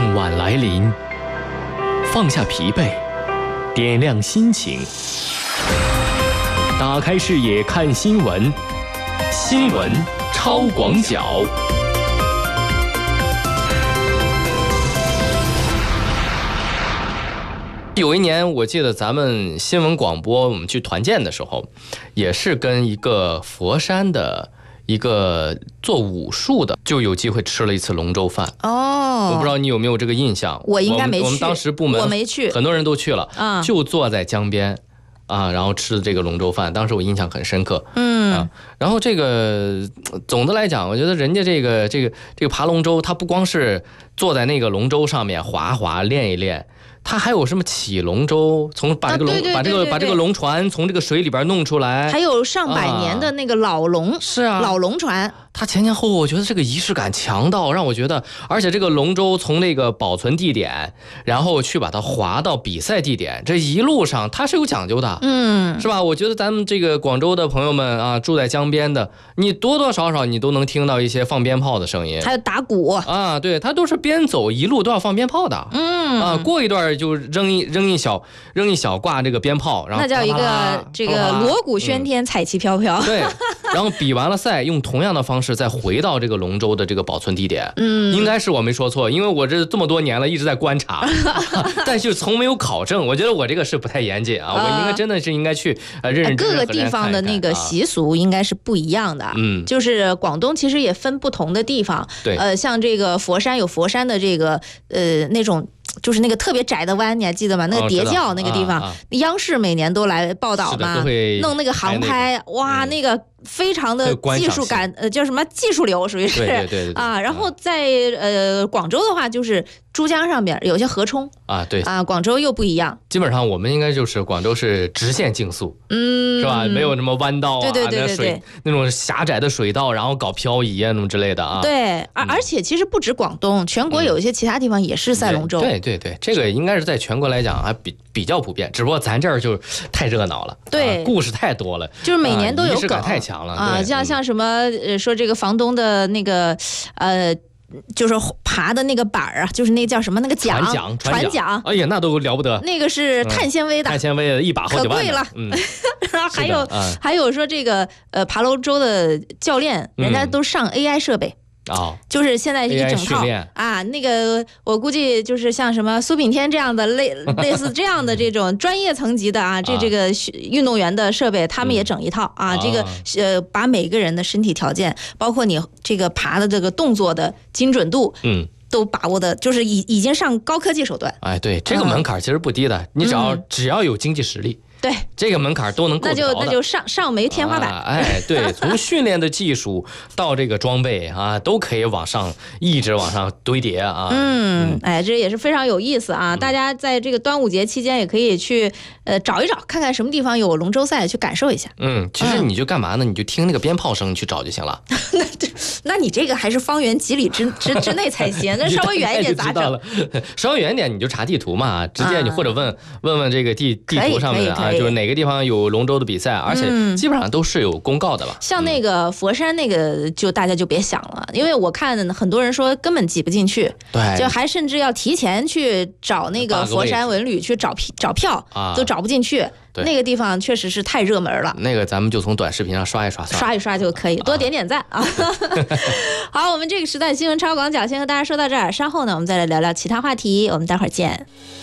傍晚来临，放下疲惫，点亮心情，打开视野看新闻，新闻超广角。有一年，我记得咱们新闻广播，我们去团建的时候，也是跟一个佛山的一个做武术的，就有机会吃了一次龙舟饭。我不知道你有没有这个印象？ 我应该没去。 我们当时部门我没去， 很多人都去了，就坐在江边然后吃的这个龙舟饭，当时我印象很深刻。然后这个总的来讲，我觉得人家这个爬龙舟，他不光是坐在那个龙舟上面划练一练。他还有什么起龙舟，把这个龙船从这个水里边弄出来， 还有上百年的那个老龙， 是啊， 老龙船。 他前前后后，我觉得这个仪式感强到让我觉得，而且这个龙舟从那个保存地点，然后去把它划到比赛地点，这一路上它是有讲究的，是吧？我觉得咱们这个广州的朋友们啊，住在江边的，你多多少少你都能听到一些放鞭炮的声音， 还有打鼓对，它都是边走一路都要放鞭炮的，过一段就扔一小挂这个鞭炮，然后那叫一个这个锣鼓喧天，彩旗飘飘。 对，然后比完了赛，用同样的方式再回到这个龙舟的这个保存地点。应该是我没说错，因为我这么多年了，一直在观察，但是从没有考证。我觉得我这个是不太严谨啊，我应该真的是应该去认真各个地方的那个习俗应该是不一样的。就是广东其实也分不同的地方。 对， 像这个佛山有佛山的这个那种。就是那个特别窄的湾，你还记得吗？那个叠教那个地方，央视每年都来报道嘛，弄那个航拍，哇，那个非常的技术感，叫什么技术流，属于是对然后在广州的话，就是珠江上边有些河冲对广州又不一样。 基本上我们应该就是广州是直线竞速，是吧？没有什么弯道对， 那种狭窄的水道，然后搞漂移那种之类的对，而且其实不止广东，全国有一些其他地方也是赛龙舟。 对，这个应该是在全国来讲还比较普遍，只不过咱这儿就太热闹了， 对， 故事太多了， 就是每年都有梗， 仪式感太强了像什么说这个房东的那个就是爬的那个板就是那叫什么那个船桨， 哎呀，那都了不得， 那个是碳纤维的， 碳纤维的一把好几万， 可贵了。然后还有说这个爬龙舟的教练，人家都上 AI 设备。就是现在一整套那个我估计就是像什么苏炳添这样的类似这样的这种专业层级的这个运动员的设备，他们也整一套这个把每个人的身体条件，包括你这个爬的这个动作的精准度，都把握的，就是已经上高科技手段。 对，这个门槛其实不低的，你只要有经济实力。 对， 这个门槛都能够得着的， 那就上没天花板。 对，从训练的技术到这个装备都可以一直往上堆叠这也是非常有意思大家在这个端午节期间也可以去找一找，看看什么地方有龙舟赛，去感受一下。 其实你就干嘛呢？你就听那个鞭炮声去找就行了。 那你这个还是方圆几里之内才行，那稍微远一点咋整？ 稍微远一点你就查地图嘛，直接你或者问这个地图上面就是哪个地方有龙舟的比赛，而且基本上都是有公告的了。 像那个佛山那个，就大家就别想了，因为我看很多人说根本挤不进去， 对， 就还甚至要提前去找那个佛山文旅去找票，都找不进去。那个地方确实是太热门了， 那个咱们就从短视频上刷一刷就可以，多点赞好，我们这个时代新闻超广角先和大家说到这儿，稍后呢我们再来聊聊其他话题，我们待会儿见。